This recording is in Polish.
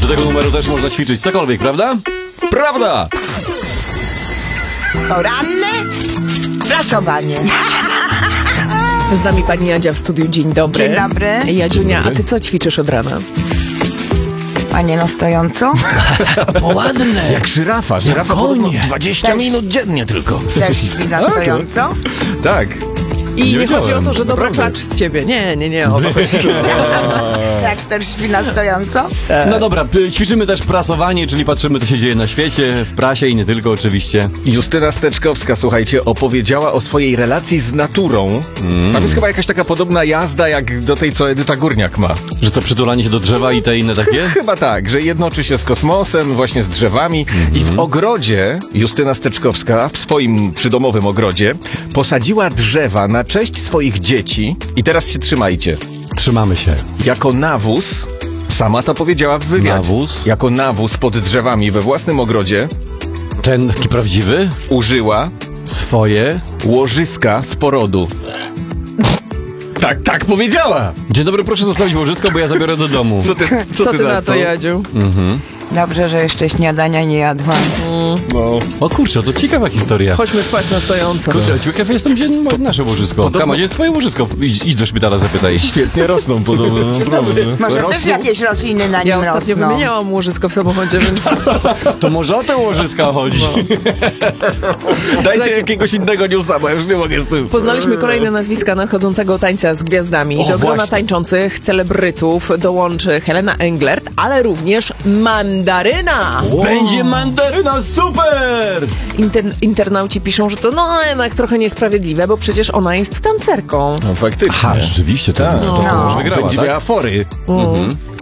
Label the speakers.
Speaker 1: Do tego numeru też można ćwiczyć cokolwiek, prawda? Prawda!
Speaker 2: Poranne prasowanie.
Speaker 3: Z nami pani Jadzia w studiu. Dzień dobry.
Speaker 2: Dzień dobry.
Speaker 3: Jadziunia, a ty co ćwiczysz od rana?
Speaker 2: Spanie na stojąco.
Speaker 4: To ładne.
Speaker 5: Jak żyrafa. Żyrafa
Speaker 4: Konie. 20 minut dziennie tylko.
Speaker 2: Też śpi na stojąco.
Speaker 5: Tak.
Speaker 3: I nie
Speaker 5: wiedziałem,
Speaker 3: chodzi o to, że dobra
Speaker 5: naprawdę.
Speaker 3: klacz z ciebie. Nie, o to chodzi.
Speaker 2: Tak, też śpi na stojąco.
Speaker 1: No dobra, ćwiczymy też prasowanie, czyli patrzymy, co się dzieje na świecie, w prasie i nie tylko oczywiście.
Speaker 5: Justyna Steczkowska, słuchajcie, opowiedziała o swojej relacji z naturą. Tam jest chyba jakaś taka podobna jazda, jak do tej, co Edyta Górniak ma.
Speaker 1: Że co, przytulanie się do drzewa i te inne takie?
Speaker 5: Chyba tak, że jednoczy się z kosmosem, właśnie z drzewami. I w ogrodzie Justyna Steczkowska, w swoim przydomowym ogrodzie, posadziła drzewa na cześć swoich dzieci. I teraz się trzymajcie.
Speaker 1: Trzymamy się.
Speaker 5: Jako nawóz, sama to powiedziała w wywiadzie.
Speaker 1: Nawóz?
Speaker 5: Jako nawóz pod drzewami we własnym ogrodzie
Speaker 1: Ten taki prawdziwy?
Speaker 5: użyła
Speaker 1: Swoje?
Speaker 5: łożyska z porodu. Tak powiedziała!
Speaker 1: Dzień dobry, proszę zostawić łożysko, bo ja zabiorę do domu.
Speaker 3: Co ty na to, Jadziu?
Speaker 2: Dobrze, że jeszcze śniadania nie jadłam.
Speaker 5: No.
Speaker 1: O kurczę, to ciekawa historia.
Speaker 3: Chodźmy spać na stojąco.
Speaker 1: Kurczę, ciekaw jestem, gdzie nasze łożysko. Kama, gdzie jest twoje łożysko? Idź do szpitala, zapytaj.
Speaker 5: Świetnie rosną podobno.
Speaker 2: Może też jakieś rośliny na nim
Speaker 3: Ja ostatnio
Speaker 2: rosną.
Speaker 3: wymieniałam łożysko w samochodzie, więc
Speaker 1: To może o te łożyska chodzi.
Speaker 5: Dajcie
Speaker 3: Słuchajcie,
Speaker 5: jakiegoś innego newsa, bo ja już nie mogę z tym.
Speaker 3: poznaliśmy kolejne nazwiska nadchodzącego tańca z gwiazdami.
Speaker 1: O,
Speaker 3: Do grona
Speaker 1: właśnie.
Speaker 3: tańczących celebrytów dołączy Helena Englert, ale również Mandaryna.
Speaker 1: Będzie mandaryna, super!
Speaker 3: Internauci piszą, że to jednak trochę niesprawiedliwe, bo przecież ona jest tancerką.
Speaker 5: No faktycznie.
Speaker 1: Rzeczywiście, to
Speaker 5: Tak.
Speaker 1: może wygrała,
Speaker 5: Będzie
Speaker 1: tak?
Speaker 5: miała fory.